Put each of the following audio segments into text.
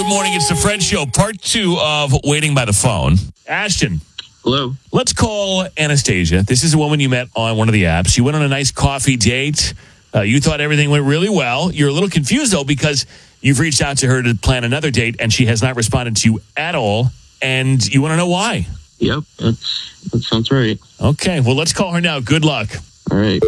Good morning. It's the Fred Show, part 2 of Waiting by the Phone. Ashton. Hello. Let's call Anastasia. This is a woman you met on one of the apps. You went on a nice coffee date. You thought everything went really well. You're a little confused, though, because you've reached out to her to plan another date, and she has not responded to you at all. And you want to know why. Yep, that sounds right. Okay, well, let's call her now. Good luck. All right.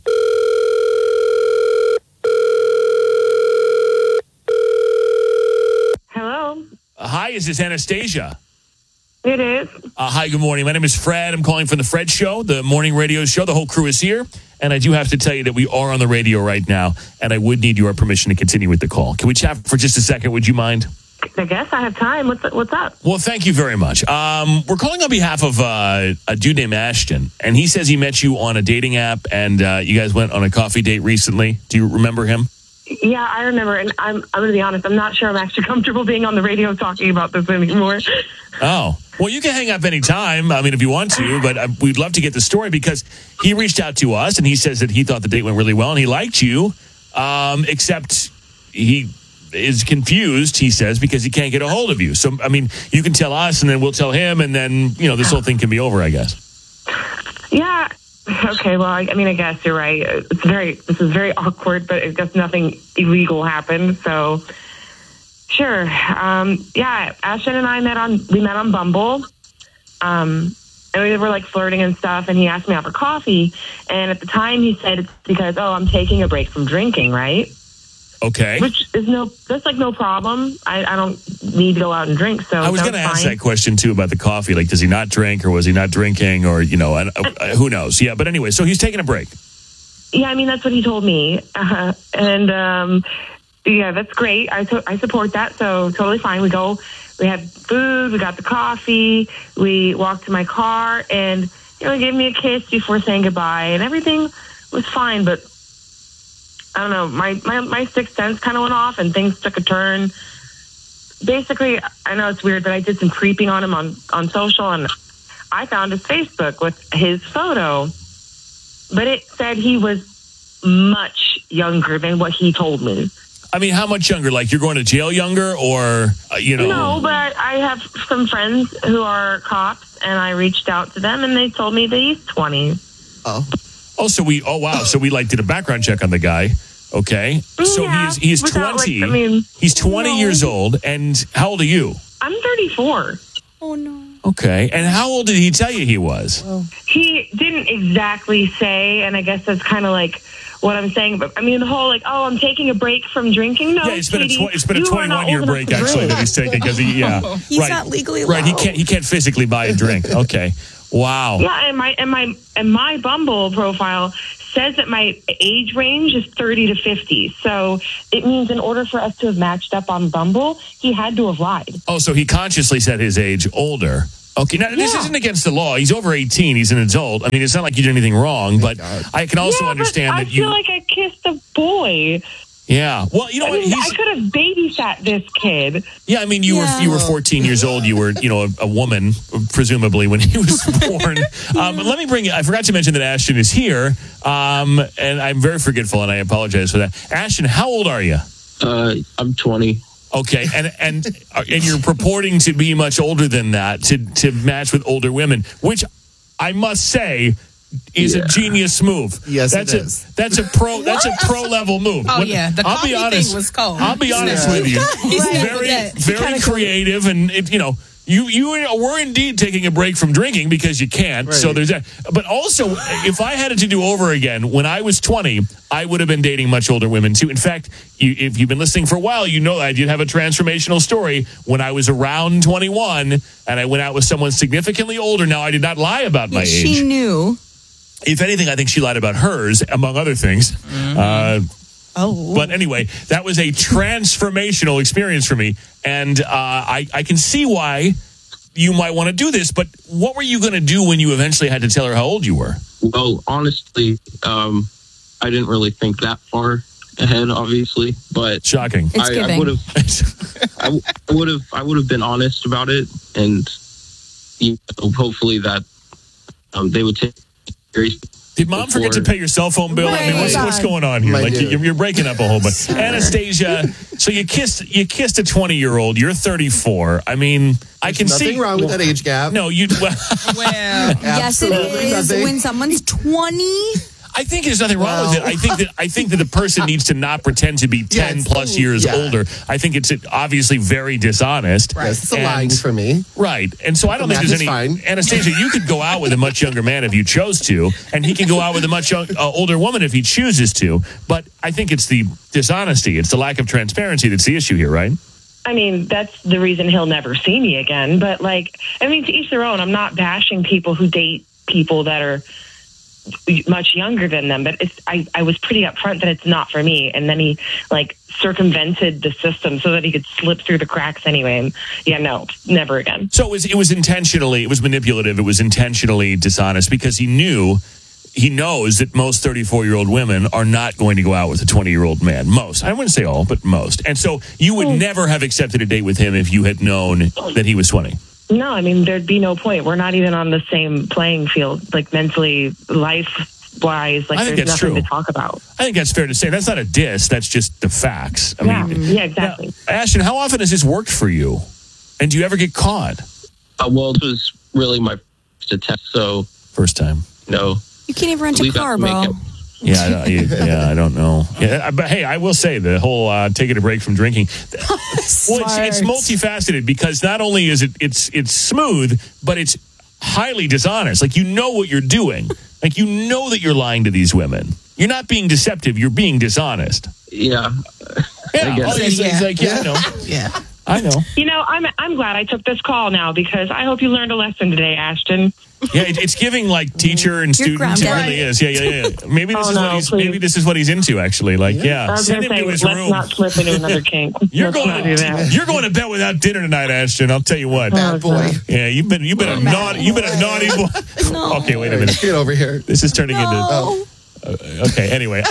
Hello. Hi, is this Anastasia? It is. Hi, good morning. My name is Fred. I'm calling from the Fred Show, the morning radio show. The whole crew is here. And I do have to tell you that we are on the radio right now, and I would need your permission to continue with the call. Can we chat for just a second? Would you mind? I guess I have time. What's up? Well, thank you very much. We're calling on behalf of a dude named Ashton, and he says he met you on a dating app, and you guys went on a coffee date recently. Do you remember him? Yeah, I remember, and I'm going to be honest. I'm not sure I'm actually comfortable being on the radio talking about this anymore. Oh, well, you can hang up anytime. I mean, if you want to, but we'd love to get the story because he reached out to us, and he says that he thought the date went really well, and he liked you, except he is confused, he says, because he can't get a hold of you. So, I mean, you can tell us, and then we'll tell him, and then, this whole thing can be over, I guess. Yeah. Okay, well, I guess you're right. This is very awkward, but I guess nothing illegal happened, so sure. Yeah, Ashton and I met on Bumble, and we were like flirting and stuff, and he asked me out for coffee, and at the time he said it's because, I'm taking a break from drinking, right? Okay. Which is that's like no problem. I don't need to go out and drink, so I was going to ask that question, too, about the coffee. Like, does he not drink, or was he not drinking, or, who knows? Yeah, but anyway, so he's taking a break. Yeah, that's what he told me. And, yeah, that's great. I support that, so totally fine. We had food, we got the coffee, we walked to my car, and, he gave me a kiss before saying goodbye, and everything was fine, but I don't know, my sixth sense kind of went off and things took a turn. Basically, I know it's weird, but I did some creeping on him on social, and I found his Facebook with his photo, but it said he was much younger than what he told me. I mean, how much younger? Like, you're going to jail younger, or, No, but I have some friends who are cops, and I reached out to them, and they told me that he's 20. Oh, so we did a background check on the guy. Okay. So yeah, he's 20. He's 20 years old. And how old are you? I'm 34. Oh, no. Okay. And how old did he tell you he was? Oh. He didn't exactly say, and I guess that's kind of like what I'm saying. But the whole I'm taking a break from drinking. No, yeah, it's been a 21-year break actually that he's taking because he's not legally allowed. Right. He can't physically buy a drink. Okay. Wow. Yeah, and my Bumble profile says that my age range is 30 to 50. So it means in order for us to have matched up on Bumble, he had to have lied. Oh, so he consciously said his age older. Okay, now this isn't against the law. He's over 18. He's an adult. I mean, it's not like you did anything wrong, but I can also understand that you... I feel like I kissed a boy. Yeah. Well, you know what? I could have babysat this kid. Yeah, I mean, you were 14 years old. You were, a woman, presumably, when he was born. Let me I forgot to mention that Ashton is here, and I'm very forgetful, and I apologize for that. Ashton, how old are you? I'm 20. Okay, and you're purporting to be much older than that to match with older women, which I must say is a genius move. Yes, it is. That's a pro level move. Oh, yeah. The I'll be honest. thing was cold. I'll be honest with you. Very creative, and you were indeed taking a break from drinking because you can't. Right. So there's that. But also, if I had it to do over again, when I was 20, I would have been dating much older women too. In fact, if you've been listening for a while, you know I did have a transformational story when I was around 21 and I went out with someone significantly older. Now, I did not lie about my age. She knew. If anything, I think she lied about hers, among other things. Mm-hmm. But anyway, that was a transformational experience for me. And I can see why you might want to do this. But what were you going to do when you eventually had to tell her how old you were? Well, honestly, I didn't really think that far ahead, obviously. But shocking. I would have been honest about it, and hopefully that they would take it seriously. Did mom forget to pay your cell phone bill? I mean, what's going on here? Like you're breaking up a whole bunch. Anastasia, so you kissed a 20-year-old. You're 34. I mean, I can see nothing wrong with that age gap. No, you. Well, yes, it is. Nothing. When someone's 20. I think there's nothing wrong with it. I think that the person needs to not pretend to be 10 plus years older. I think it's obviously very dishonest. Right. It's a line for me. Right. And so I don't think there's any... Fine. Anastasia, you could go out with a much younger man if you chose to, and he can go out with a much older woman if he chooses to. But I think it's the dishonesty. It's the lack of transparency that's the issue here, right? I mean, that's the reason he'll never see me again. But, like, I mean, to each their own. I'm not bashing people who date people that are much younger than them, but I was pretty upfront that it's not for me, and then he like circumvented the system so that he could slip through the cracks anyway. And yeah, no, never again. So it was manipulative. It was intentionally dishonest because he knows that most 34-year-old women are not going to go out with a 20-year-old man. Most, I wouldn't say all, but most. And so you would never have accepted a date with him if you had known that he was 20. No, I mean, there'd be no point. We're not even on the same playing field, like mentally, life-wise. Like, there's nothing to talk about. I think that's fair to say. That's not a diss. That's just the facts. I mean, exactly. Now, Ashton, how often has this worked for you? And do you ever get caught? Well, it was really my first attempt, so... First time. No. You can't even rent a car, bro. Yeah, I don't know. Yeah, but hey, I will say the whole taking a break from drinking. Well, it's multifaceted because not only is it's smooth, but it's highly dishonest. Like you know what you're doing. Like you know that you're lying to these women. You're not being deceptive. You're being dishonest. Yeah. He's like, I know. Yeah. I know. You know, I'm glad I took this call now because I hope you learned a lesson today, Ashton. Yeah, it's giving like teacher and student. It really is. Yeah. Maybe this is what he's into. Actually, like, send him to his room. Let's not slip into another kink. You're going to bed without dinner tonight, Ashton. I'll tell you what. Bad boy. Yeah, you've been a naughty boy. No. Okay, wait a minute. Get over here. This is turning into. Okay. Anyway,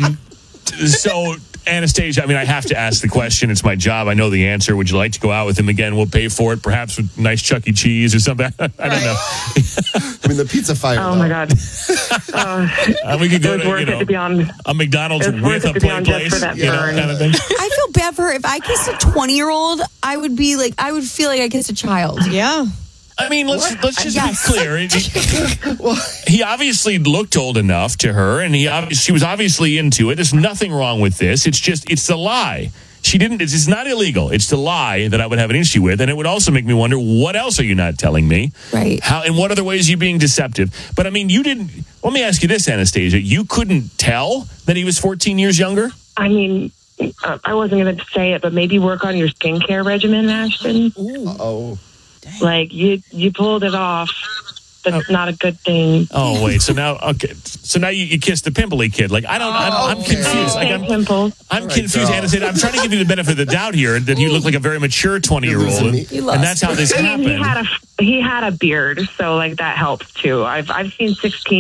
so. Anastasia, I mean, I have to ask the question. It's my job. I know the answer. Would you like to go out with him again? We'll pay for it, perhaps with nice Chuck E. Cheese or something. I don't know. I mean, the pizza fire. Oh, my God. We could go to a McDonald's with a play place, kind of thing. I feel bad for her. If I kissed a 20-year-old, I would feel like I kissed a child. Yeah. I mean, let's just be clear. He obviously looked old enough to her, and she was obviously into it. There's nothing wrong with this. It's the lie. It's not illegal. It's the lie that I would have an issue with, and it would also make me wonder, what else are you not telling me? Right. How, in what other ways are you being deceptive? But I mean, you didn't. Let me ask you this, Anastasia. You couldn't tell that he was 14 years younger? I mean, I wasn't going to say it, but maybe work on your skincare regimen, Ashton. Oh. Like, you pulled it off. That's not a good thing. Oh, wait. So now you kissed the pimply kid. Like, I'm confused. Like, I'm confused, Anastasia. I'm trying to give you the benefit of the doubt here that you look like a very mature 20-year-old. And that's how this happened. He had a beard, so, like, that helps, too. I've seen 16